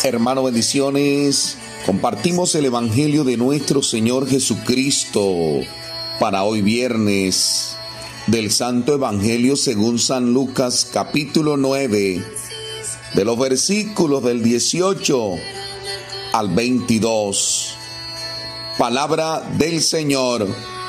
Hermano, bendiciones. Compartimos el Evangelio de nuestro Señor Jesucristo para hoy viernes del Santo Evangelio según San Lucas, capítulo 9, de los versículos del 18 al 22. Palabra del Señor.